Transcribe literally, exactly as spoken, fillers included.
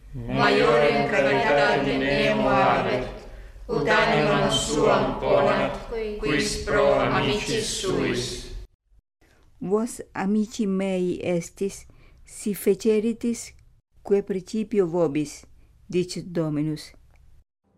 Maiorem caritatem nemo habet, ut animam suam ponat, quis pro amicis suis. Vos, amici mei estis, si feceritis, quae principio vobis, dicit Dominus,